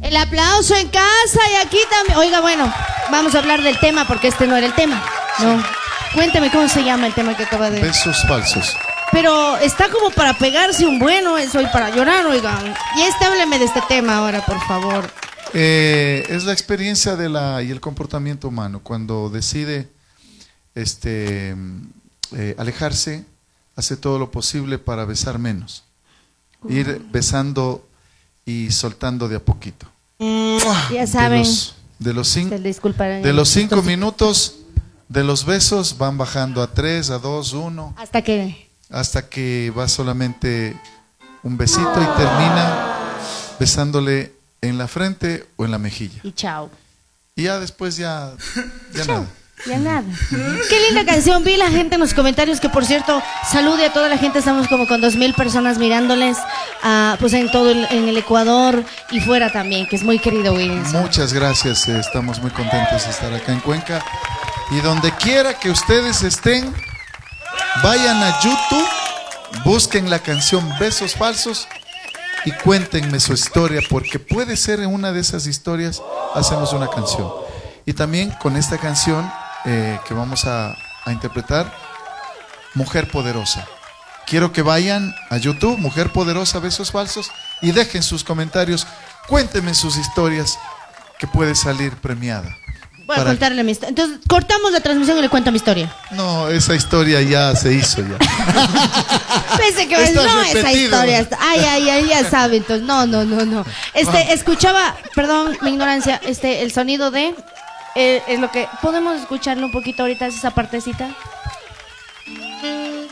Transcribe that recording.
El aplauso en casa y aquí también. Oiga, bueno, vamos a hablar del tema porque este no era el tema. No. Cuénteme cómo se llama el tema que acaba de... Besos falsos. Pero está como para pegarse un bueno eso y para llorar, oigan. Y hábleme de este tema ahora, por favor. Es la experiencia y el comportamiento humano. Cuando decide alejarse, hace todo lo posible para besar menos. Ir besando y soltando de a poquito. Ya saben. De los 5 minutos de los besos van bajando a 3, a 2, 1. Hasta que va solamente un besito y termina besándole en la frente o en la mejilla. Y chao. Y ya después ya nada. Ya nada. Qué linda canción. Vi la gente en los comentarios que, por cierto, salude a toda la gente. Estamos como con 2000 personas mirándoles, pues en todo en el Ecuador y fuera también, que es muy querido Williams. Muchas gracias. Estamos muy contentos de estar acá en Cuenca. Y donde quiera que ustedes estén, vayan a YouTube, busquen la canción Besos Falsos y cuéntenme su historia, porque puede ser en una de esas historias hacemos una canción. Y también con esta canción que vamos a interpretar, Mujer Poderosa. Quiero que vayan a YouTube, Mujer Poderosa, Besos Falsos, y dejen sus comentarios, cuéntenme sus historias, que puede salir premiada. Voy a contarle mi historia. Entonces, cortamos la transmisión y le cuento mi historia. No, esa historia ya se hizo ya. Pensé que no, esa historia. Ay, ya sabe, entonces. No. Escuchaba, perdón, mi ignorancia, el sonido de... es lo que... ¿Podemos escucharlo un poquito ahorita, esa partecita?